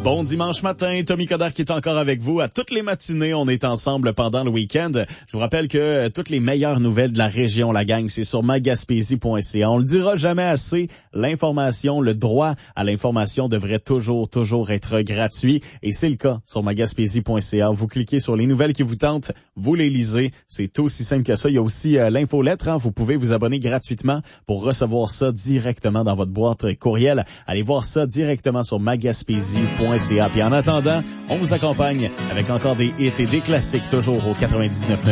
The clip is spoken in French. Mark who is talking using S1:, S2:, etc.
S1: Bon dimanche matin, Tommy Coderre qui est encore avec vous. À toutes les matinées, on est ensemble pendant le week-end. Je vous rappelle que toutes les meilleures nouvelles de la région, la gang, c'est sur magaspésie.ca. On le dira jamais assez, l'information, le droit à l'information devrait toujours être gratuit. Et c'est le cas sur magaspésie.ca. Vous cliquez sur les nouvelles qui vous tentent, vous les lisez. C'est aussi simple que ça. Il y a aussi l'infolettre. Vous pouvez vous abonner gratuitement pour recevoir ça directement dans votre boîte courriel. Allez voir ça directement sur magaspésie.ca. Puis en attendant, on vous accompagne avec encore des hits et des classiques toujours au 99.9.